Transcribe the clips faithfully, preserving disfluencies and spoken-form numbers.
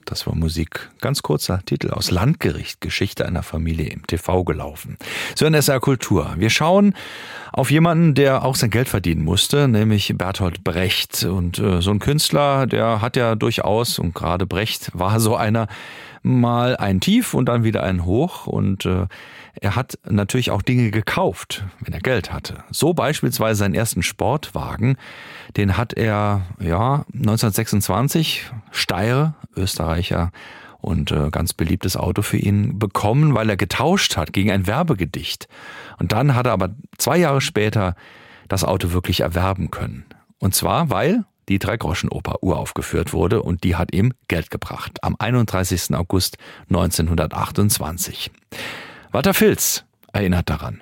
Das war Musik, ganz kurzer Titel aus Landgericht, Geschichte einer Familie im T V gelaufen. So in S R Kultur. Wir schauen auf jemanden, der auch sein Geld verdienen musste, nämlich Bertolt Brecht. Und äh, so ein Künstler, der hat ja durchaus, und gerade Brecht war so einer, mal ein Tief und dann wieder ein Hoch. Und äh, er hat natürlich auch Dinge gekauft, wenn er Geld hatte. So beispielsweise seinen ersten Sportwagen, den hat er ja neunzehnhundertsechsundzwanzig, Steyr, Österreicher, und äh, ganz beliebtes Auto für ihn, bekommen, weil er getauscht hat gegen ein Werbegedicht. Und dann hat er aber zwei Jahre später das Auto wirklich erwerben können. Und zwar, weil die Dreigroschenoper uraufgeführt wurde und die hat ihm Geld gebracht. Am einunddreißigsten August neunzehnhundertachtundzwanzig. Walter Filz erinnert daran.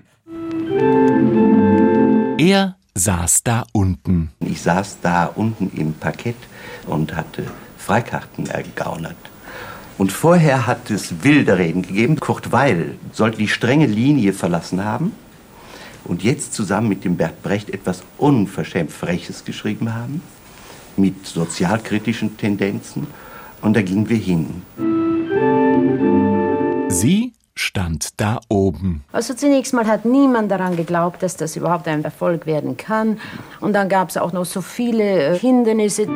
Er saß da unten. Ich saß da unten im Parkett und hatte Freikarten ergaunert. Und vorher hat es wilde Reden gegeben. Kurt Weil sollte die strenge Linie verlassen haben und jetzt zusammen mit dem Bert Brecht etwas unverschämt Freches geschrieben haben, mit sozialkritischen Tendenzen. Und da gingen wir hin. Sie stand da oben. Also zunächst mal hat niemand daran geglaubt, dass das überhaupt ein Erfolg werden kann. Und dann gab es auch noch so viele Hindernisse.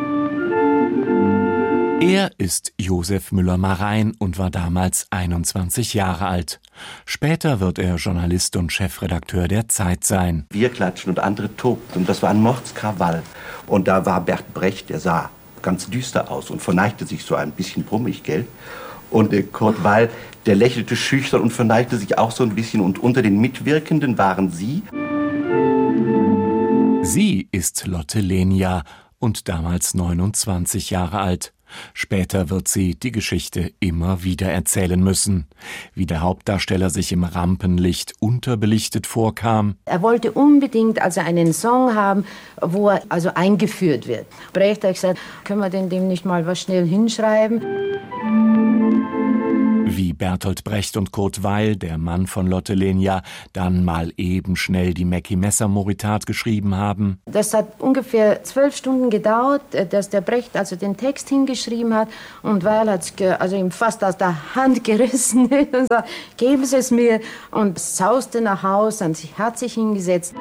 Er ist Josef Müller-Marein und war damals einundzwanzig Jahre alt. Später wird er Journalist und Chefredakteur der Zeit sein. Wir klatschen und andere tobten. Und das war ein Mordskrawall. Und da war Bert Brecht, der sah ganz düster aus und verneigte sich so ein bisschen brummig, gell? Und äh, Kurt Weil, der lächelte schüchtern und verneigte sich auch so ein bisschen. Und unter den Mitwirkenden waren Sie. Sie ist Lotte Lenya und damals neunundzwanzig Jahre alt. Später wird sie die Geschichte immer wieder erzählen müssen, wie der Hauptdarsteller sich im Rampenlicht unterbelichtet vorkam. Er wollte unbedingt also einen Song haben, wo er also eingeführt wird. Brecht hat gesagt, können wir denn dem nicht mal was schnell hinschreiben? Wie Bertolt Brecht und Kurt Weil, der Mann von Lotte Lenya, dann mal eben schnell die Mackie-Messer-Moritat geschrieben haben. Das hat ungefähr zwölf Stunden gedauert, dass der Brecht also den Text hingeschrieben hat. Und Weil hat es also ihm fast aus der Hand gerissen und sagt, geben Sie es mir. Und sauste nach Hause und hat sich hingesetzt.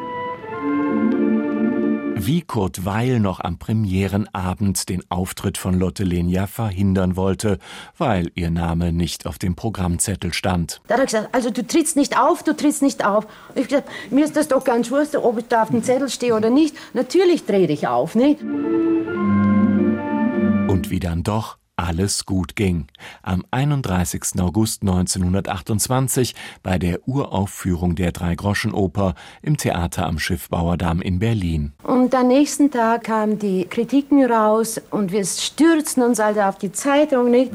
Wie Kurt Weil noch am Premierenabend den Auftritt von Lotte Lenya verhindern wollte, weil ihr Name nicht auf dem Programmzettel stand. Da hat er gesagt, also du trittst nicht auf, du trittst nicht auf. Und ich habe gesagt, mir ist das doch ganz wurscht, ob ich da auf dem Zettel stehe oder nicht. Natürlich trete ich auf, nicht? Und wie dann doch alles gut ging. Am einunddreißigsten August neunzehnhundertachtundzwanzig bei der Uraufführung der Dreigroschenoper im Theater am Schiffbauerdamm in Berlin. Und am nächsten Tag kamen die Kritiken raus und wir stürzten uns also auf die Zeitung, nicht?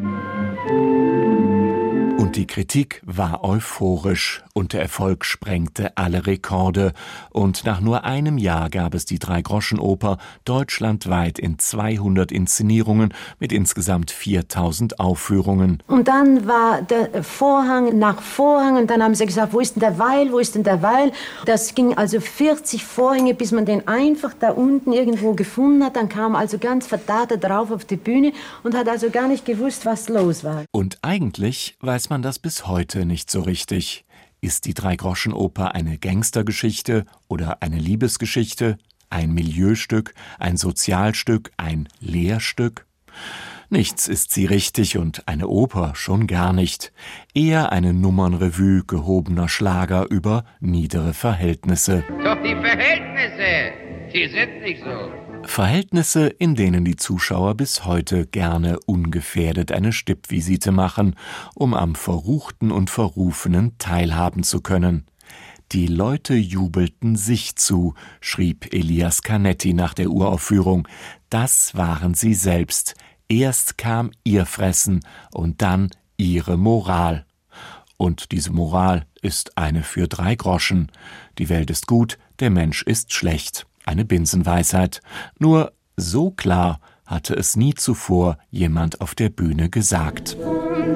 Und die Kritik war euphorisch und der Erfolg sprengte alle Rekorde. Und nach nur einem Jahr gab es die Dreigroschenoper deutschlandweit in zweihundert Inszenierungen mit insgesamt viertausend Aufführungen. Und dann war der Vorhang nach Vorhang und dann haben sie gesagt, wo ist denn der Weil, wo ist denn der Weil? Das ging also vierzig Vorhänge, bis man den einfach da unten irgendwo gefunden hat. Dann kam also ganz verdattert drauf auf die Bühne und hat also gar nicht gewusst, was los war. Und eigentlich weiß man das bis heute nicht so richtig. Ist die Dreigroschenoper eine Gangstergeschichte oder eine Liebesgeschichte, ein Milieustück, ein Sozialstück, ein Lehrstück? Nichts ist sie richtig und eine Oper schon gar nicht. Eher eine Nummernrevue gehobener Schlager über niedere Verhältnisse. Doch die Verhältnisse, die sind nicht so. Verhältnisse, in denen die Zuschauer bis heute gerne ungefährdet eine Stippvisite machen, um am Verruchten und Verrufenen teilhaben zu können. Die Leute jubelten sich zu, schrieb Elias Canetti nach der Uraufführung. Das waren sie selbst. Erst kam ihr Fressen und dann ihre Moral. Und diese Moral ist eine für drei Groschen. Die Welt ist gut, der Mensch ist schlecht. Eine Binsenweisheit. Nur so klar hatte es nie zuvor jemand auf der Bühne gesagt.